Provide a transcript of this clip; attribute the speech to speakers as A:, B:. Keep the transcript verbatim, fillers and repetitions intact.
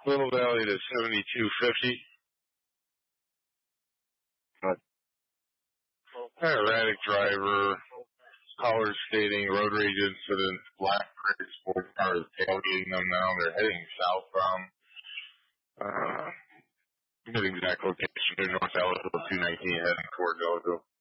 A: Little Valley to seventy-two fifty. Erratic driver, collar skating, road rage incident, black red sports car is tailgating them now. They're heading southbound. Uh, good exact location. They're north Ellisville two nineteen heading toward Ellisville.